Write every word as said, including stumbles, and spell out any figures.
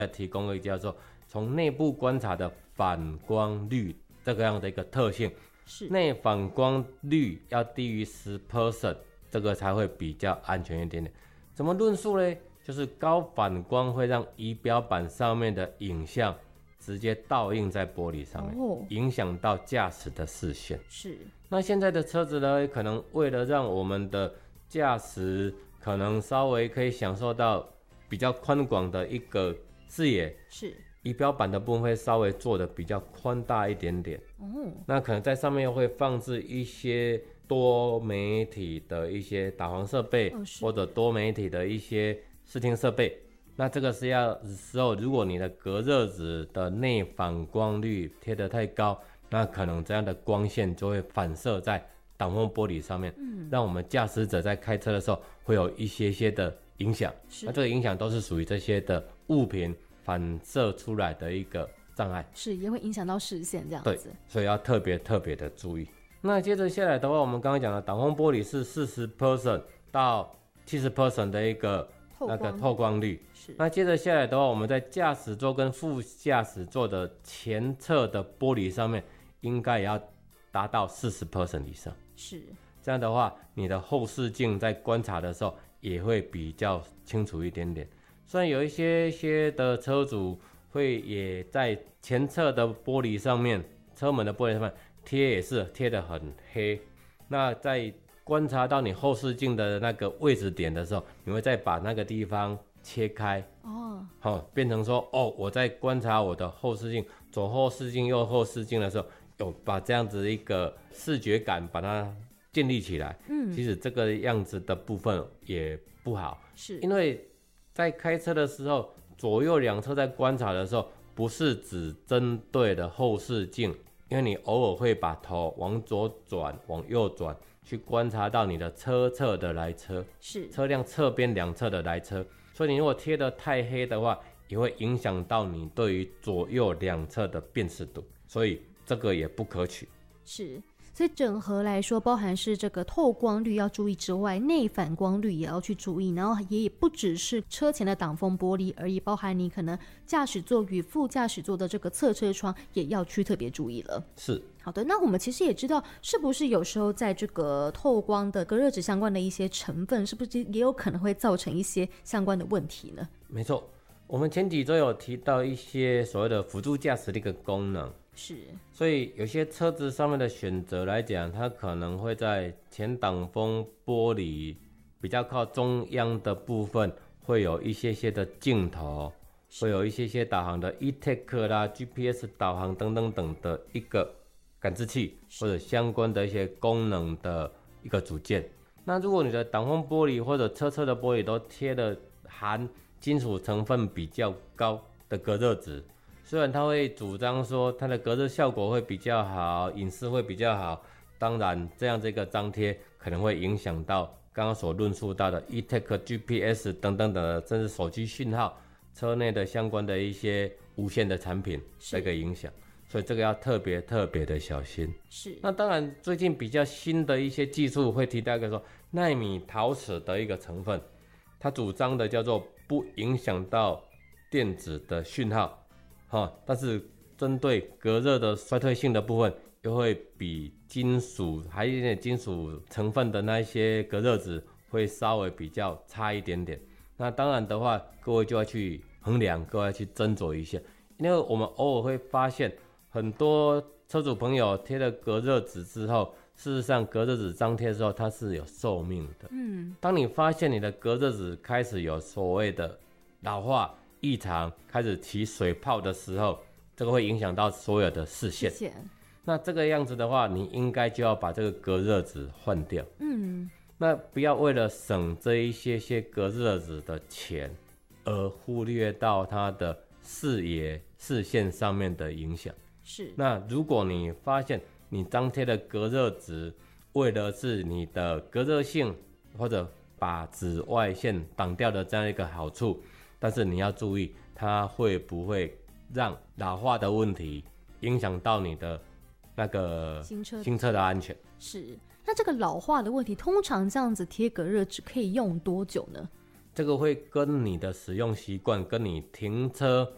提供了叫做从内部观察的反光率这个样的一个特性， 是内反光率要低于 百分之十， 这个才会比较安全一点点。怎么论述呢？就是高反光会让仪表板上面的影像直接倒映在玻璃上面，哦、影响到驾驶的视线。 是。 那现在的车子呢，可能为了让我们的驾驶可能稍微可以享受到比较宽广的一个视野， 是仪表板的部分会稍微做的比较宽大一点点。哦，那可能在上面又会放置一些多媒体的一些导航设备，哦、或者多媒体的一些视听设备。那这个是要时候，如果你的隔热纸的内反光率贴得太高，那可能这样的光线就会反射在挡风玻璃上面，嗯，让我们驾驶者在开车的时候会有一些些的影响。那这个影响都是属于这些的物品反射出来的一个障碍， 是也会影响到视线这样子。 对，所以要特别特别的注意。那接着下来的话，我们刚刚讲的挡风玻璃是 百分之四十 到 百分之七十 的一个那个透光率。是。那接着下来的话，我们在驾驶座跟副驾驶座的前侧的玻璃上面，应该也要达到 百分之四十 以上。 是。 这样的话，你的后视镜在观察的时候也会比较清楚一点点。虽然有一些些的车主会也在前侧的玻璃上面，车门的玻璃上面贴也是贴得很黑。那在观察到你后视镜的那个位置点的时候，你会再把那个地方切开哦，好、哦、变成说哦，我在观察我的后视镜，左后视镜、右后视镜的时候，有把这样子一个视觉感把它建立起来。嗯，其实这个样子的部分也不好，是因为在开车的时候，左右两侧在观察的时候，不是只针对的后视镜，因为你偶尔会把头往左转、往右转，去观察到你的车侧的来车，是车辆侧边两侧的来车，所以你如果贴得太黑的话，也会影响到你对于左右两侧的辨识度，所以这个也不可取。 是。所以整合来说，包含是这个透光率要注意之外，内反光率也要去注意，然后也不只是车前的挡风玻璃而已，包含你可能驾驶座与副驾驶座的这个侧车窗也要去特别注意了。 是。 好的，那我们其实也知道，是不是有时候在这个透光的隔热纸相关的一些成分，是不是也有可能会造成一些相关的问题呢？ 没错，我们前几周有提到一些所谓的辅助驾驶的一个功能。 是， 所以有些车子上面的选择来讲，它可能会在前挡风玻璃比较靠中央的部分，会有一些些的镜头，会有一些些导航的 E T C 啦、G P S 导航等等等的一个感知器，或者相关的一些功能的一个组件。那如果你的挡风玻璃或者车侧的玻璃都贴了含金属成分比较高的隔热纸，虽然他会主张说它的隔热效果会比较好，隐私会比较好，当然这样这个张贴可能会影响到刚刚所论述到的 E T C、G P S 等等等的，甚至手机讯号、车内的相关的一些无线的产品的一个影响，所以这个要特别特别的小心。是。那当然最近比较新的一些技术会提到一个说奈米陶瓷的一个成分，它主张的叫做不影响到电子的讯号。哦、但是针对隔热的衰退性的部分，又会比金属还有一点金属成分的那一些隔热纸会稍微比较差一点点。那当然的话，各位就要去衡量，各位要去斟酌一下，因为我们偶尔会发现很多车主朋友贴了隔热纸之后，事实上隔热纸张贴的时候它是有寿命的。嗯，当你发现你的隔热纸开始有所谓的老化、异常，开始起水泡的时候，这个会影响到所有的视线。视线。那这个样子的话，你应该就要把这个隔热纸换掉。嗯。那不要为了省这一些些隔热纸的钱，而忽略到它的视野、视线上面的影响。是。那如果你发现你张贴的隔热纸，为了是你的隔热性或者把紫外线挡掉的这样一个好处，但是你要注意，它会不会让老化的问题影响到你的那个新车新车的安全？ 是。那这个老化的问题，通常这样子贴隔热纸可以用多久呢？ 这个会跟你的使用习惯、跟你停车